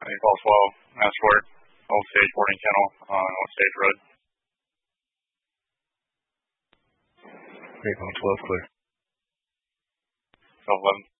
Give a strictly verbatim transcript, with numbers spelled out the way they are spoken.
think call twelve, ask for it. Osage boarding kennel on Osage Road. Great, on twelve, clear. twelve eleven.